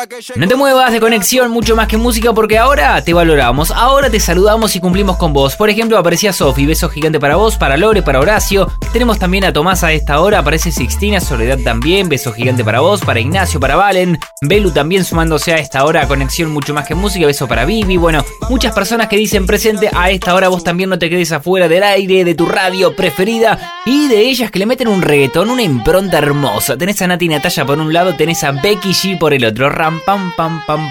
No te muevas de conexión mucho más que música, porque ahora te valoramos, ahora te saludamos y cumplimos con vos. Por ejemplo, aparecía Sofi, beso gigante para vos, para Lore, para Horacio. Tenemos también a Tomás a esta hora, aparece Sixtina, Soledad también, beso gigante para vos, para Ignacio, para Valen, Belu también sumándose a esta hora a conexión mucho más que música, beso para Vivi. Bueno, muchas personas que dicen presente a esta hora. Vos también no te quedes afuera del aire, de tu radio preferida, y de ellas que le meten un reggaetón, una impronta hermosa. Tenés a Nati Natalia por un lado, tenés a Becky G por el otro. Ram pam pam pam